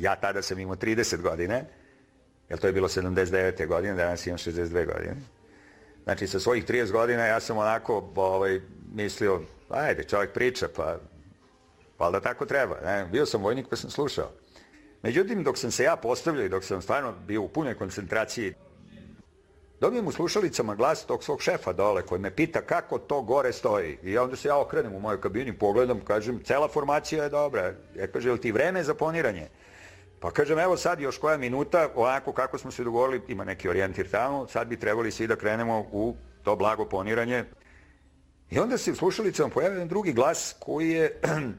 Ja tada sam imao 30 godine, jer to je bilo 79. godine, danas imam 62 godine. Znači, sa svojih 30 godina ja sam onako mislio, ajde, čovjek priča, pa valjda tako treba. Ne? Bio sam vojnik pa sam slušao. Međutim, dok sam se ja postavljao i dok sam stvarno bio u punoj koncentraciji, dobijem u slušalicama glas tog svog šefa dole koji me pita kako to gore stoji. I onda se ja okrenem u mojoj kabini, pogledam, kažem, cela formacija je dobra. Ja kaže, je li ti vreme za poniranje? Pa kažem, evo sad još koja minuta, onako kako smo se dogovorili, ima neki orijentir tamo, sad bi trebali svi da krenemo u to blago poniranje. I onda se u slušalicama pojavio jedan drugi glas koji je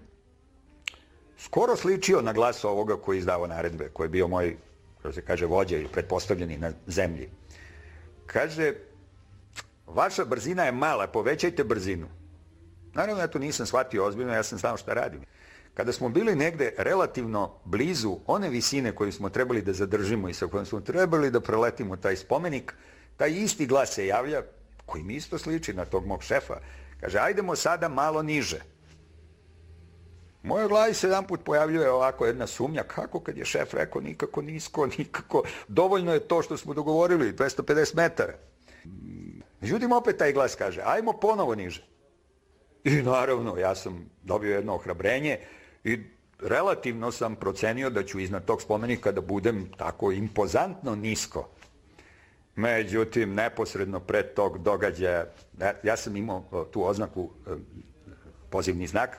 skoro sličio na glas ovoga koji je izdavao naredbe, koji je bio moj, kako se kaže, vođa ili pretpostavljeni na zemlji. Kaže, vaša brzina je mala, povećajte brzinu. Naravno, ja to nisam shvatio ozbiljno, ja sam znao šta radim. Kada smo bili negde relativno blizu one visine koju smo trebali da zadržimo i sa kojom smo trebali da preletimo taj spomenik, taj isti glas se javlja, koji mi isto sliči na tog mog šefa. Kaže, ajdemo sada malo niže. U mojoj glavi se jedan put pojavljuje ovako jedna sumnja, kako kad je šef rekao nikako nisko, nikako, dovoljno je to što smo dogovorili, 250 metara. Međutim, opet taj glas kaže, ajmo ponovo niže. I naravno, ja sam dobio jedno ohrabrenje i relativno sam procenio da ću iznad tog spomenika da budem tako impozantno nisko. Međutim, neposredno pred tog događaja, ja sam imao tu oznaku, pozivni znak,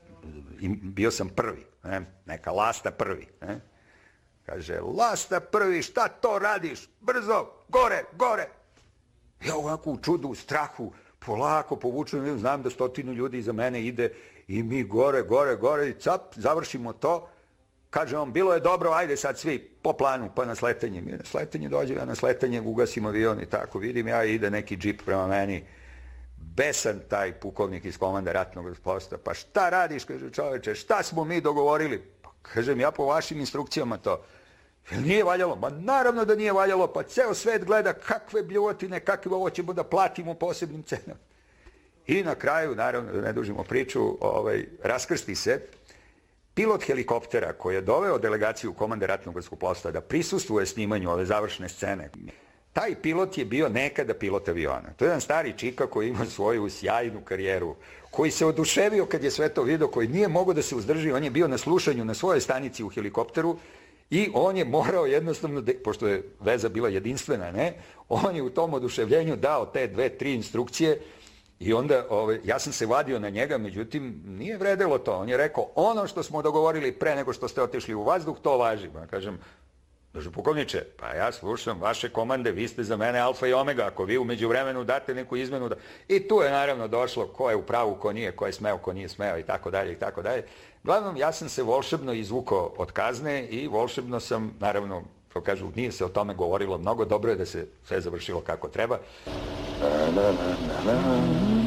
bio sam prvi, neka Lasta prvi. Kaže, Lasta prvi, šta to radiš? Brzo, gore, gore. Ja ovako u čudu, u strahu, polako povučem, znam da 100 ljudi iza mene ide i mi gore, gore, gore i cap, završimo to. Kaže on, bilo je dobro, ajde sad svi po planu, pa na sletanje. Mi na sletanje dođe, ja na sletanje ugasim avion i tako, vidim ja ide neki džip prema meni. Besan taj pukovnik iz komande ratnog posta. Pa šta radiš, kaže čoveče, šta smo mi dogovorili? Pa kažem, ja po vašim instrukcijama to. Jel nije valjalo? Ma naravno da nije valjalo, pa ceo svet gleda kakve bljuvotine, kakve ovo ćemo da platimo posebnim cenama. I na kraju, naravno, da ne dužimo priču, raskrsti se pilot helikoptera koji je doveo delegaciju komande ratnog vazduhoplovstva da prisustvuje snimanju ove završne scene. Taj pilot je bio nekada pilot aviona. To je jedan stari čika koji ima svoju sjajnu karijeru, koji se oduševio kad je sve to vidio, koji nije mogao da se uzdrži, on je bio na slušanju na svojoj stanici u helikopteru i on je morao jednostavno, pošto je veza bila jedinstvena, on je u tom oduševljenju dao te 2-3 instrukcije i onda ja sam se vadio na njega, međutim nije vredelo to. On je rekao, ono što smo dogovorili pre nego što ste otišli u vazduh, to važi. Ja kažem, Kaže, pukovniče, pa ja slušam vaše komande, vi ste za mene alfa i omega, ako vi umeđu vremenu date neku izmenu. I tu je naravno došlo ko je u pravu, ko nije, ko je smeo, ko nije smeo i tako dalje i tako dalje. Glavnom, ja sam se volšebno izvukao od kazne i volšebno sam, naravno, kao kažu, nije se o tome govorilo mnogo, dobro je da se sve završilo kako treba.